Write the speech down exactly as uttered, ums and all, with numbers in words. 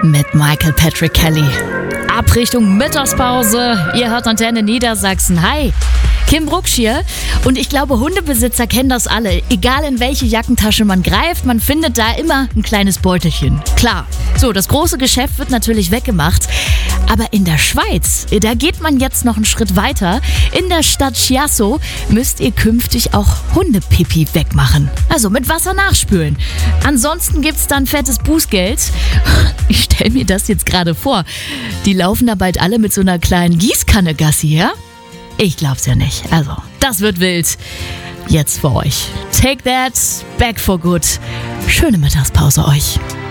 mit Michael Patrick Kelly. Ab Richtung Mittagspause. Ihr hört Antenne Niedersachsen. Hi, Kim Brucksch hier. Und ich glaube, Hundebesitzer kennen das alle. Egal in welche Jackentasche man greift, man findet da immer ein kleines Beutelchen. Klar. So, das große Geschäft wird natürlich weggemacht. Aber in der Schweiz, da geht man jetzt noch einen Schritt weiter. In der Stadt Chiasso müsst ihr künftig auch Hundepipi wegmachen. Also mit Wasser nachspülen. Ansonsten gibt's dann fettes Bußgeld. Ich stelle mir das jetzt gerade vor. Die laufen da bald alle mit so einer kleinen Gießkanne Gassi, ja? Ich glaub's ja nicht. Also, das wird wild. Jetzt für euch. Take that, back for good. Schöne Mittagspause euch.